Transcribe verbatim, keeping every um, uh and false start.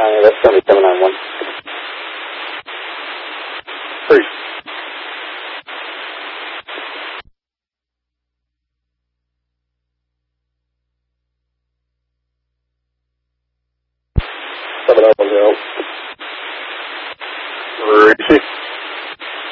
Uh, that's going to be seven nine one. Three. seven nine one zero.